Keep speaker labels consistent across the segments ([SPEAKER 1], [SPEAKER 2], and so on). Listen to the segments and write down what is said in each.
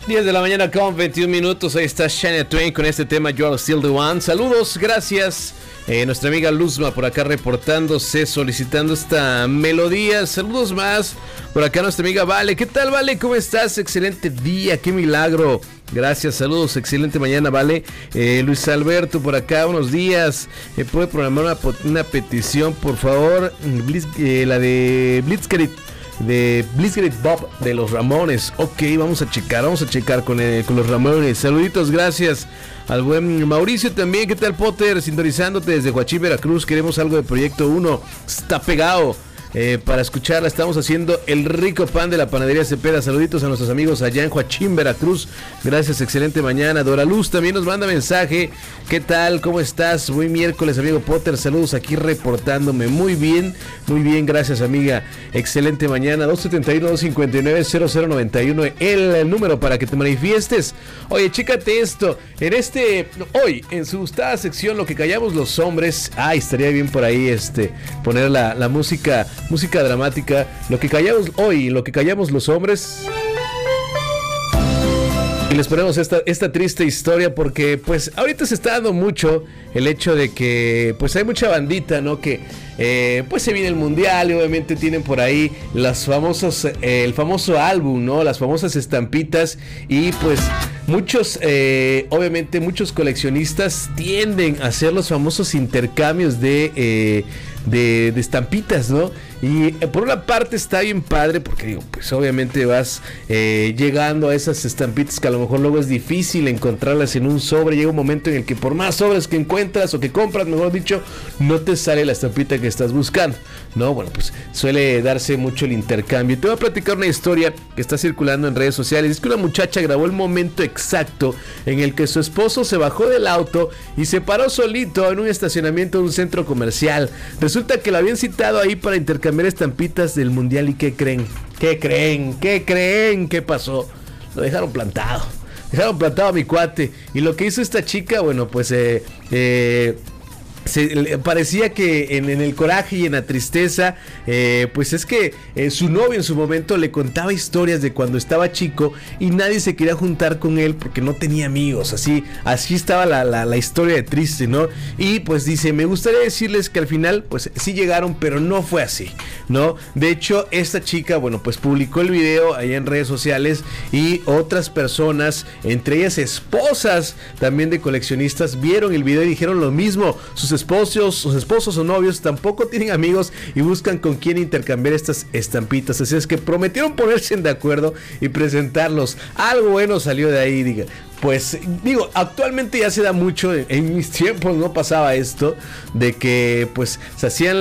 [SPEAKER 1] 10 de la mañana con 21 minutos. Ahí está Shania Twain con este tema You're Still the One. Saludos, gracias. Nuestra amiga Luzma por acá reportándose, solicitando esta melodía. Saludos más. Por acá nuestra amiga Vale. ¿Qué tal, Vale? ¿Cómo estás? Excelente día, qué milagro. Gracias, saludos, excelente mañana, Vale. Luis Alberto por acá, buenos días. ¿Puede programar una petición, por favor? La de Blitzkrieg Bob de los Ramones. Ok, vamos a checar con los Ramones. Saluditos, gracias al buen Mauricio también. ¿Qué tal, Potter? Sintonizándote desde Huachín, Veracruz. Queremos algo de Proyecto 1. Está pegado. Para escucharla estamos haciendo el rico pan de la panadería Cepeda. Saluditos a nuestros amigos allá en Huachín, Veracruz. Gracias, excelente mañana. Dora Luz también nos manda mensaje. ¿Qué tal? ¿Cómo estás? Buen miércoles, amigo Potter. Saludos aquí reportándome. Muy bien, gracias, amiga. Excelente mañana. 271-259-0091 el número para que te manifiestes. Oye, chécate esto. Hoy, en su gustada sección, Lo que callamos los hombres. Estaría bien por ahí poner la música dramática. Lo que callamos los hombres. Y les ponemos esta triste historia porque pues ahorita se está dando mucho el hecho de que pues hay mucha bandita, ¿no? Que pues se viene el mundial y obviamente tienen por ahí el famoso álbum, ¿no? Las famosas estampitas y pues muchos coleccionistas tienden a hacer los famosos intercambios de estampitas, ¿no? Y por una parte está bien padre porque digo, pues obviamente vas llegando a esas estampitas que a lo mejor luego es difícil encontrarlas en un sobre. Llega un momento en el que por más sobres que encuentras o que compras, mejor dicho, no te sale la estampita que estás buscando, ¿no? Bueno, pues suele darse mucho el intercambio. Te voy a platicar una historia que está circulando en redes sociales. Es que una muchacha grabó el momento exacto en el que su esposo se bajó del auto y se paró solito en un estacionamiento de un centro comercial. Resulta que lo habían citado ahí para intercambiar estampitas del mundial. ¿Y qué creen? ¿Qué pasó? Lo dejaron plantado a mi cuate. Y lo que hizo esta chica, bueno, pues parecía que en el coraje y en la tristeza, pues es que su novio en su momento le contaba historias de cuando estaba chico y nadie se quería juntar con él porque no tenía amigos. Así estaba la historia de triste, ¿no? Y pues dice, me gustaría decirles que al final pues sí llegaron, pero no fue así, ¿no? De hecho, esta chica, bueno, pues publicó el video ahí en redes sociales y otras personas, entre ellas esposas también de coleccionistas, vieron el video y dijeron lo mismo. Sus esposos o novios tampoco tienen amigos y buscan con quién intercambiar estas estampitas. Así es que prometieron ponerse de acuerdo y presentarlos. Algo bueno salió de ahí, diga. Pues digo, actualmente ya se da mucho. En mis tiempos no pasaba esto de que pues se hacían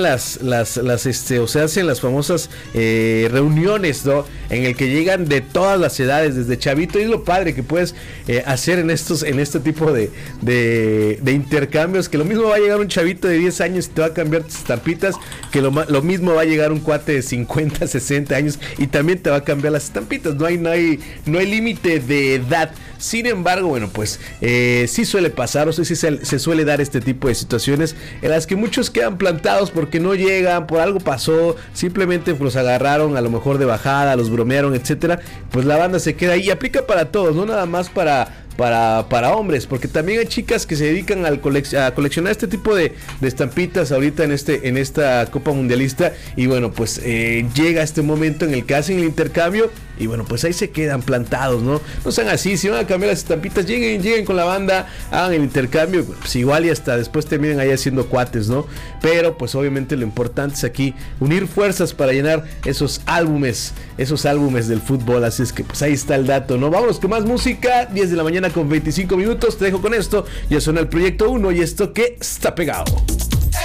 [SPEAKER 1] se hacen las famosas reuniones, ¿no? En el que llegan de todas las edades, desde chavito. Y es lo padre que puedes hacer en este tipo de intercambios, que lo mismo va a llegar un chavito de 10 años y te va a cambiar tus estampitas, que lo mismo va a llegar un cuate de 50, 60 años y también te va a cambiar las estampitas. No hay límite de edad. Sin embargo, bueno, pues sí suele pasar, o sea, sí se suele dar este tipo de situaciones en las que muchos quedan plantados porque no llegan, por algo pasó, simplemente pues los agarraron a lo mejor de bajada, los bromearon, etcétera. Pues la banda se queda ahí y aplica para todos, no nada más para hombres, porque también hay chicas que se dedican a coleccionar este tipo de estampitas ahorita en esta Copa Mundialista. Y bueno, pues llega este momento en el que hacen el intercambio y bueno, pues ahí se quedan plantados, ¿no? No sean así, si van a cambiar las estampitas, lleguen con la banda, hagan el intercambio, pues igual y hasta después terminen ahí haciendo cuates, ¿no? Pero pues obviamente lo importante es aquí unir fuerzas para llenar esos álbumes del fútbol. Así es que pues ahí está el dato, ¿no? Vámonos con más música. 10 de la mañana con 25 minutos. Te dejo con esto. Ya suena el Proyecto 1 y esto que está pegado.